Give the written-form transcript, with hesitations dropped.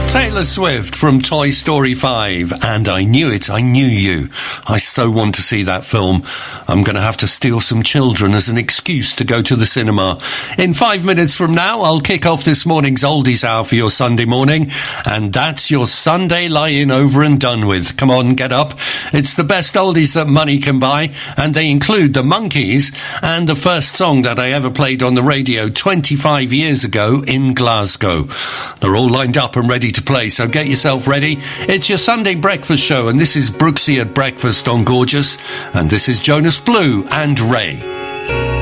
Taylor Swift from Toy Story 5, and I Knew It, I Knew You. I so want to see that film. I'm going to have to steal some children as an excuse to go to the cinema. In 5 minutes from now, I'll kick off this morning's Oldies Hour for your Sunday morning, and that's your Sunday lie-in over and done with. Come on, get up. It's the best oldies that money can buy, and they include the Monkees and the first song that I ever played on the radio 25 years ago in Glasgow. They're all lined up and ready to play, so get yourself ready. It's your Sunday breakfast show, and this is Brooksy at Breakfast on Gorgeous, and this is Jonas Blue and Ray.